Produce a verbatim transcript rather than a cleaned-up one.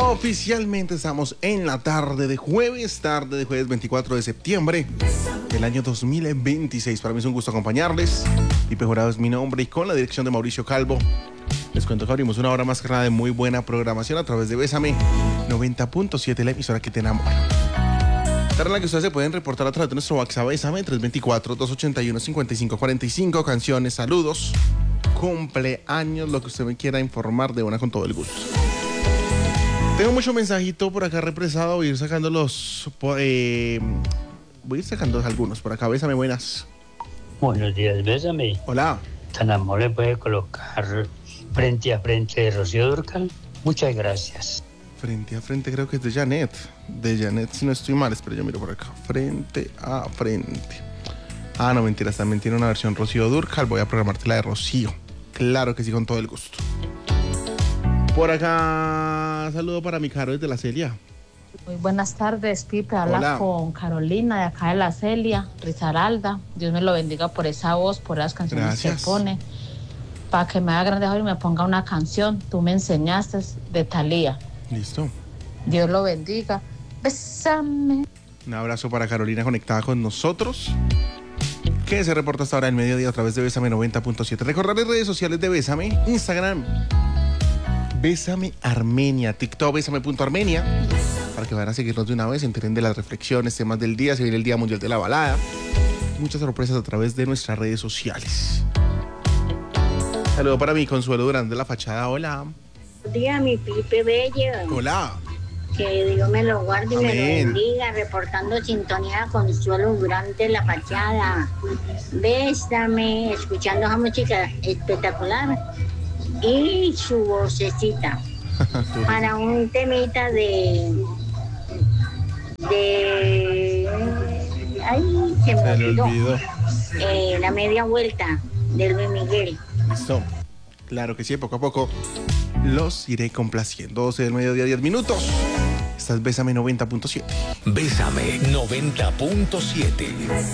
Oficialmente estamos en la tarde de jueves, tarde de jueves veinticuatro de septiembre del año dos mil veintiséis. Para mí es un gusto acompañarles. Pipe Jurado es mi nombre y con la dirección de Mauricio Calvo les cuento que abrimos una hora más cargada de muy buena programación a través de Bésame noventa punto siete, la emisora que te enamora. La en la que ustedes se pueden reportar a través de nuestro WhatsApp Bésame tres dos cuatro, dos ocho uno, cinco cinco cuatro cinco, canciones, saludos, cumpleaños, lo que usted me quiera informar, de una con todo el gusto. Tengo mucho mensajito por acá represado, voy a ir sacando los, eh, voy a ir sacando algunos por acá. Bésame, buenas. Buenos días, Bésame. Hola. Tan amable puede colocar frente a frente de Rocío Dúrcal. Muchas gracias. Frente a frente creo que es de Janet. De Janet, si no estoy mal, espera, yo miro por acá. Frente a frente. Ah, no, mentiras, también tiene una versión Rocío Dúrcal. Voy a programarte la de Rocío. Claro que sí, con todo el gusto. Por acá, saludo para mi Caro desde la Celia. Muy buenas tardes, Pipe. Habla Hola. Con Carolina de acá de la Celia, Risaralda. Dios me lo bendiga por esa voz, por las canciones Gracias. que pone. Para que me haga grande y me ponga una canción. Tú me enseñaste, de Thalía. Listo. Dios lo bendiga. Bésame. Un abrazo para Carolina conectada con nosotros, que se reporta hasta ahora el mediodía a través de Bésame noventa punto siete. Recordarles redes sociales de Bésame, Instagram, Bésame Armenia, TikTok, Bésame punto Armenia, para que vayan a seguirnos de una vez, se enteren de las reflexiones, temas del día, se viene el Día Mundial de la Balada, muchas sorpresas a través de nuestras redes sociales. Saludo para mi Consuelo Durán de la Fachada, hola. Buenos días, mi Pipe Bello. Hola. Que Dios me lo guarde y Amén. me lo bendiga, reportando sintonía Consuelo durante la fachada. Bésame, escuchando a esa música espectacular y su vocecita. Para un temita de... de... ay, se me Se le olvidó. olvidó. Eh, la media vuelta de Luis Miguel. Listo. Claro que sí, poco a poco los iré complaciendo. doce del mediodía, diez minutos. Esta es Bésame noventa punto siete. Bésame noventa punto siete.